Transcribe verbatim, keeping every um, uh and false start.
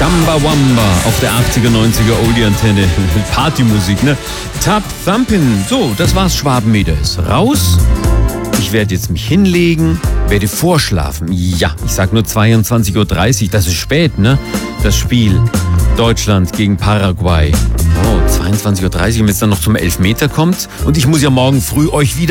Chambawamba auf der achtziger, neunziger Oldie-Antenne. Partymusik, ne? Tap Thumpin'. So, das war's. Schwabenmeter ist raus. Ich werde jetzt mich hinlegen, werde vorschlafen. Ja, ich sag nur zweiundzwanzig Uhr dreißig. Das ist spät, ne? Das Spiel Deutschland gegen Paraguay. Oh, zweiundzwanzig Uhr dreißig, wenn es dann noch zum Elfmeter kommt. Und ich muss ja morgen früh euch wieder